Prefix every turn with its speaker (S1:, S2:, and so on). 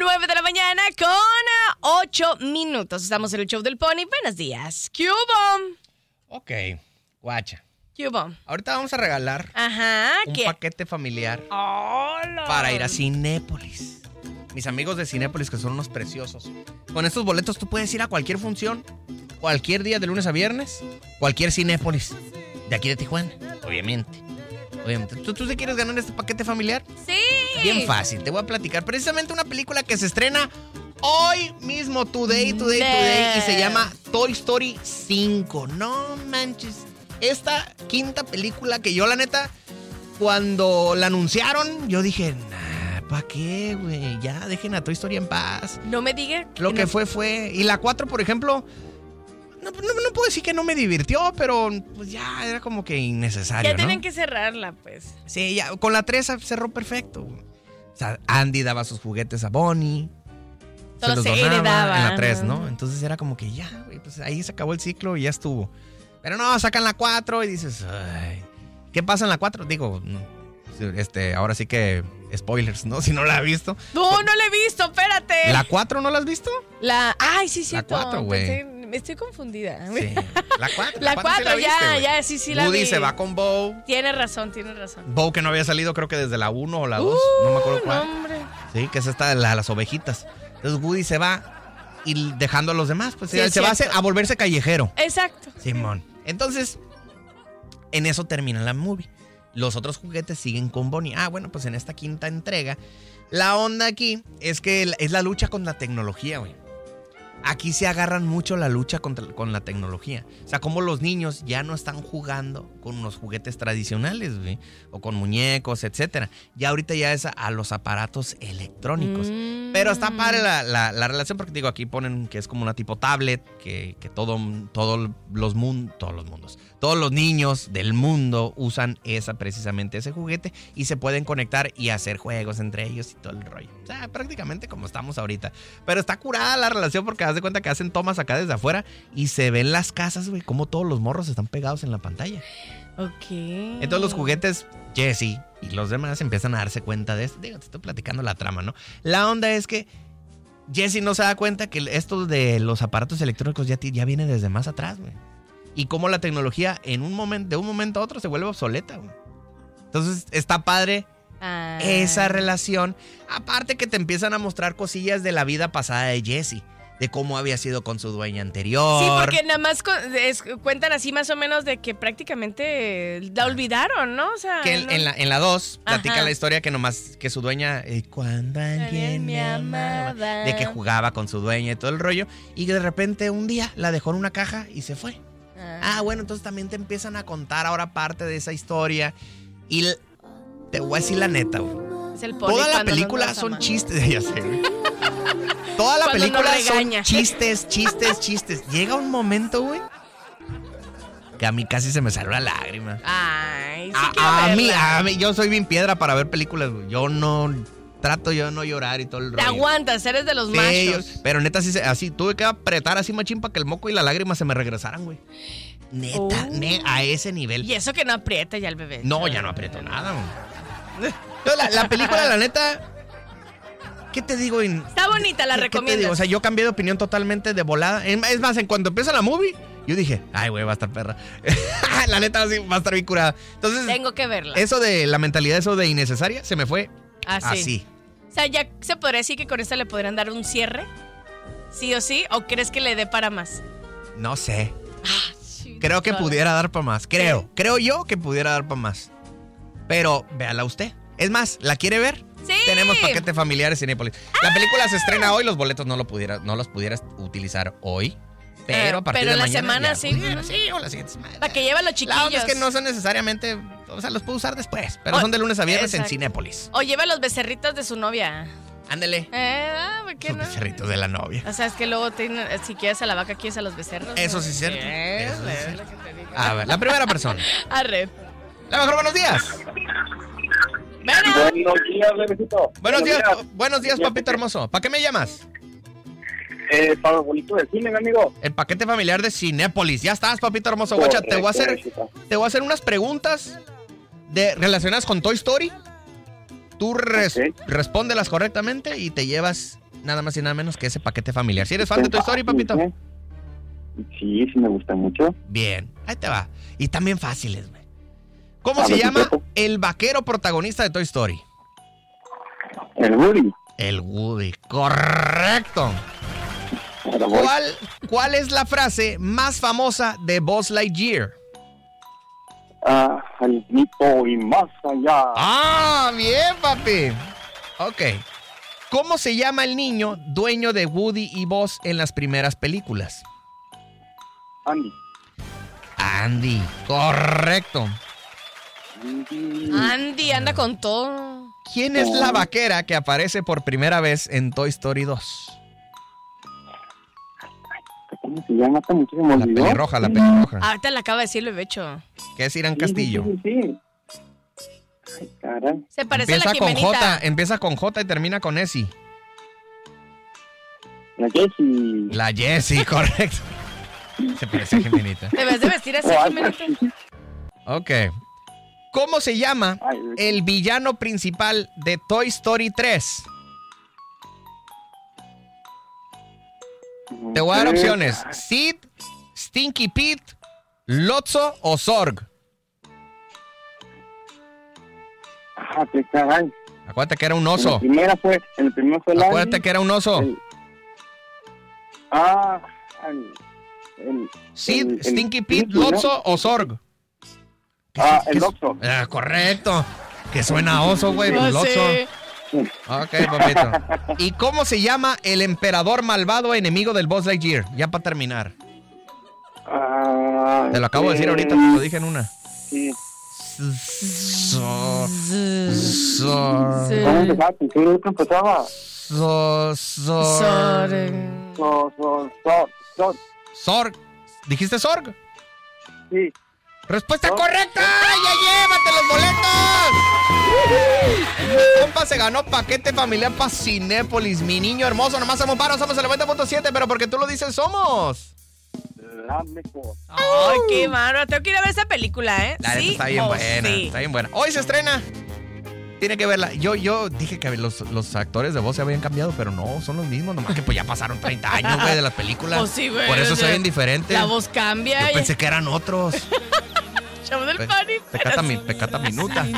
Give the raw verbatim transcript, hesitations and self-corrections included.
S1: nueve de la mañana con ocho minutos. Estamos en el show del Pony. Buenos días. ¿Qué hubo?
S2: Ok, guacha.
S1: ¿Qué hubo?
S2: Ahorita vamos a regalar
S1: Ajá,
S2: un
S1: ¿qué?
S2: paquete familiar
S1: Hola.
S2: para ir a Cinépolis. Mis amigos de Cinépolis, que son unos preciosos. Con estos boletos tú puedes ir a cualquier función, cualquier día de lunes a viernes, cualquier Cinépolis de aquí de Tijuana, obviamente. Obviamente. ¿Tú, ¿Tú te quieres ganar este paquete familiar?
S1: Sí.
S2: Bien fácil, te voy a platicar. Precisamente una película que se estrena hoy mismo, today, today, today, y se llama Toy Story cinco. No manches. Esta quinta película que yo, la neta, cuando la anunciaron, yo dije, nah, ¿para qué, güey? Ya, dejen a Toy Story en paz.
S1: No me diga.
S2: Lo que
S1: no.
S2: fue, fue. Y la cuatro, por ejemplo, no, no, no puedo decir que no me divirtió, pero pues ya era como que innecesario,
S1: Ya
S2: ¿no?
S1: tienen que cerrarla, pues.
S2: Sí, ya, con la tres cerró perfecto. O sea, Andy daba sus juguetes a Bonnie.
S1: Solo
S2: se los
S1: se
S2: donaba
S1: heredaba.
S2: en la tres, ¿no? Entonces era como que ya, güey, pues ahí se acabó el ciclo y ya estuvo. Pero no, sacan la cuatro y dices, ay, ¿qué pasa en la cuatro? Digo, no, este, ahora sí que spoilers, ¿no? Si no la has visto.
S1: No, no la he visto, espérate.
S2: ¿La cuatro no la has visto?
S1: La, ay, sí, sí.
S2: La cuatro, güey.
S1: Me estoy confundida.
S2: Sí, la cuatro.
S1: La cuatro,
S2: sí la
S1: ya,
S2: viste,
S1: ya, sí, sí la
S2: Woody
S1: vi.
S2: se va con Bo.
S1: Tienes razón, tienes razón.
S2: Bo que no había salido creo que desde la uno o la dos,
S1: Uh,
S2: no me acuerdo cuál.
S1: No, hombre.
S2: Sí, que es esta de la- las ovejitas. Entonces Woody se va y dejando a los demás, pues
S1: Sí,
S2: se
S1: es
S2: va a,
S1: cierto.
S2: hacer- a volverse callejero.
S1: Exacto.
S2: Simón. Entonces, en eso termina la movie. Los otros juguetes siguen con Bonnie. Ah, bueno, pues en esta quinta entrega, la onda aquí es que es la lucha con la tecnología, güey. Aquí se agarran mucho la lucha contra, con la tecnología. O sea, como los niños ya no están jugando con unos juguetes tradicionales, güey, o con muñecos, etcétera. Ya ahorita ya es a, a los aparatos electrónicos.
S1: Mm.
S2: Pero está padre la, la, la relación porque, digo, aquí ponen que es como una tipo tablet, que, que todo, todo los mun, todos los mundos, todos los niños del mundo usan esa, precisamente ese juguete y se pueden conectar y hacer juegos entre ellos y todo el rollo. O sea, prácticamente como estamos ahorita. Pero está curada la relación porque haz de cuenta que hacen tomas acá desde afuera y se ven las casas, güey, como todos los morros están pegados en la pantalla.
S1: Ok.
S2: Entonces los juguetes, Jessie y los demás empiezan a darse cuenta de esto. Digo, te estoy platicando la trama, ¿no? La onda es que Jessie no se da cuenta que esto de los aparatos electrónicos ya, ya viene desde más atrás, güey. Y cómo la tecnología en un momento, de un momento a otro se vuelve obsoleta, güey. Entonces está padre
S1: Ah.
S2: esa relación. Aparte que te empiezan a mostrar cosillas de la vida pasada de Jessie. De cómo había sido con su dueña anterior.
S1: Sí, porque nada más cu- es- cuentan así más o menos de que prácticamente la olvidaron, ¿no? O sea,
S2: Que en,
S1: no-
S2: en la en la dos platica
S1: Ajá.
S2: la historia que nomás que su dueña eh, cuando alguien me amaba, de que jugaba con su dueña y todo el rollo y que de repente un día la dejó en una caja y se fue. Ah, bueno, entonces también te empiezan a contar ahora parte de esa historia y l- te voy a decir la neta, güey.
S1: Es el Pony
S2: Toda la
S1: cuando
S2: película
S1: no nos
S2: son
S1: ama.
S2: chistes, ya sé, güey. Toda la
S1: Cuando
S2: película
S1: nos
S2: son
S1: regaña.
S2: chistes, chistes, chistes. Llega un momento, güey, que a mí casi se me salió la lágrima.
S1: Ay, sí
S2: A,
S1: quiero
S2: a mí,
S1: verla.
S2: a mí, yo soy bien piedra para ver películas, güey. Yo no trato yo de no llorar y todo el
S1: Te
S2: rollo.
S1: aguantas, eres de los
S2: Sí,
S1: machos.
S2: yo- pero neta, sí, se- así tuve que apretar así machín para que el moco y la lágrima se me regresaran, güey. Neta,
S1: Oh.
S2: ne- a ese nivel.
S1: Y eso que no aprieta ya el bebé.
S2: No, ya no aprieto nada, güey. No, La, la película, la neta, ¿qué te digo? In-
S1: Está bonita, la
S2: ¿Qué- qué te
S1: recomiendo.
S2: digo? O sea, yo cambié de opinión totalmente de volada. Es es más, en cuanto empieza la movie, yo dije, ay, güey, va a estar perra. La neta, sí, va a estar bien curada. Entonces,
S1: Tengo que verla.
S2: eso de la mentalidad, eso de innecesaria, se me fue
S1: Así.
S2: así.
S1: O sea, ya se podría decir que con esta le podrían dar un cierre. ¿Sí o sí? ¿O crees que le dé para más?
S2: No sé.
S1: Sí,
S2: Creo que
S1: claro.
S2: pudiera dar para más. Creo.
S1: Sí.
S2: Creo yo que pudiera dar para más. Pero véala usted. Es más, ¿la quiere ver?
S1: Sí.
S2: Tenemos paquete familiares Cinépolis. La película se estrena hoy, los boletos no, lo pudiera, no los pudieras utilizar hoy. Pero
S1: Eh,
S2: a partir
S1: pero
S2: de
S1: en la
S2: mañana
S1: semana
S2: ya
S1: sí.
S2: pudiera, sí, o la siguiente semana.
S1: Para que lleve a los chiquillos.
S2: La onda es que no son necesariamente, o sea, los puedo usar después, pero
S1: O-
S2: son de lunes a viernes
S1: exacto.
S2: en Cinépolis.
S1: O lleva a los becerritos de su novia.
S2: Ándele.
S1: Eh, ah, ¿por qué
S2: Los
S1: no?
S2: becerritos de la novia.
S1: O sea, es que luego tiene- si quieres a la vaca, quieres a los becerros.
S2: Eso
S1: ¿no?
S2: sí es cierto.
S1: Eh,
S2: Eso sí es
S1: es
S2: cierto.
S1: lo que te digo.
S2: A ver, la primera persona.
S1: Arre.
S2: La mejor, buenos días.
S1: Bueno,
S3: Buenos días, bebecito.
S2: Buenos días, buenos días, papito hermoso. ¿Para qué me llamas?
S3: Eh, para el bonito del cine, mi amigo.
S2: El paquete familiar de Cinépolis. Ya estás, papito hermoso. Guacha, te voy a hacer,
S3: Correcto,
S2: te voy a hacer unas preguntas de, relacionadas con Toy Story. Tú res,
S3: Ok.
S2: respóndelas correctamente y te llevas nada más y nada menos que ese paquete familiar. ¿Si eres fan de Toy Story, papito?
S3: Sí, sí me gusta mucho.
S2: Bien, ahí te va. Y también fáciles, güey. ¿Cómo
S3: A
S2: se
S3: ver,
S2: llama
S3: Pepe.
S2: el vaquero protagonista de Toy Story?
S3: El Woody.
S2: El Woody. Correcto.
S3: Ahora voy.
S2: ¿Cuál, ¿Cuál es la frase más famosa de Buzz Lightyear?
S3: Ah, al mito y más allá.
S2: Ah, bien, papi. Ok. ¿Cómo se llama el niño dueño de Woody y Buzz en las primeras películas?
S3: Andy.
S2: Andy. Correcto.
S3: Andy.
S1: Andy anda con todo.
S2: ¿Quién es la vaquera que aparece por primera vez en Toy Story dos?
S3: ¿Cómo se llama? Hasta mucho se me
S2: La
S3: olvidó.
S2: pelirroja, la pelirroja.
S1: Ahorita le acaba de decir el bebecho.
S2: ¿Qué es Irán
S3: Sí,
S2: Castillo?
S3: Sí, sí, sí. Ay, caray.
S1: Se parece
S2: Empieza
S1: a la
S2: con
S1: Jimenita.
S2: J, empieza con J y termina con Esi.
S3: La Jessie.
S2: La Jessie, correcto. Se parece a Jimenita.
S1: Debes de vestir así,
S3: Oh,
S1: Jimenita.
S2: Ok. ¿Cómo se llama
S3: Ay,
S2: el villano principal de Toy Story tres? Te voy a dar
S3: eh,
S2: opciones. Sid, Stinky Pete, Lotso o Zorg.
S3: Ah, qué caray.
S2: Acuérdate que era un
S3: En
S2: oso.
S3: la primera fue, en el primero fue el
S2: Acuérdate
S3: Andy.
S2: que era un oso.
S3: El- Ah, el, el,
S2: Sid,
S3: el- el-
S2: Stinky Pete,
S3: ¿no?
S2: Lotso o Zorg. ¿Qué
S3: Ah,
S2: es- qué
S3: el
S2: es?
S3: Lotso.
S2: Ah, correcto. Que suena a oso, güey.
S1: No
S2: Pues Lotso.
S1: sé.
S2: Ok, papito. ¿Y cómo se llama el emperador malvado enemigo del Buzz Lightyear? Ya para terminar.
S3: Ah,
S2: Te lo acabo de decir
S3: eh,
S2: ahorita, te lo dije en una.
S3: Sí.
S2: So, so,
S1: Sí.
S3: ¿Cómo empezaba? ¿Con qué grupo empezaba?
S2: so, so,
S1: Soren.
S3: So, so, so, so.
S2: Zorg. ¿Dijiste Zorg?
S3: Sí.
S2: ¡Respuesta
S3: Zorg.
S2: correcta! ¡Ya llévate los boletos! Mi compa se ganó paquete familiar para Cinépolis. Mi niño hermoso, nomás somos paros, somos el noventa punto siete, pero porque tú lo dices, somos.
S3: La mejor.
S1: Ay, qué malo. Tengo que ir a ver esa película, ¿eh?
S2: La neta
S1: ¿Sí
S2: está bien
S1: o
S2: buena,
S1: sí?
S2: está bien buena. Hoy se estrena. Tiene que verla. Yo, yo dije que los, los actores de voz se habían cambiado, pero no, son los mismos. Nomás que pues ya pasaron treinta años, güey, de las películas.
S1: Pues sí, güey,
S2: Por eso
S1: o sea,
S2: se ven diferentes.
S1: La voz cambia.
S2: Yo
S1: y-
S2: pensé que eran otros.
S1: Chavo del
S2: Pe-
S1: Pani.
S2: Pecata, mi- pecata minuta.